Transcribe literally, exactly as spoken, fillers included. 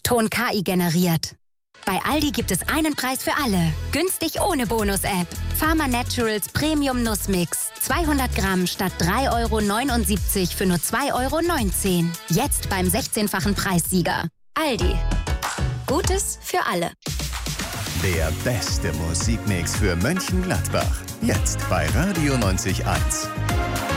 Ton K I generiert. Bei Aldi gibt es einen Preis für alle. Günstig ohne Bonus-App. Pharma Naturals Premium Nussmix. zweihundert Gramm statt drei Euro neunundsiebzig für nur zwei Euro neunzehn. Jetzt beim sechzehnfachen Preissieger. Aldi. Gutes für alle. Der beste Musikmix für Mönchengladbach. Jetzt bei Radio neunzig Komma eins.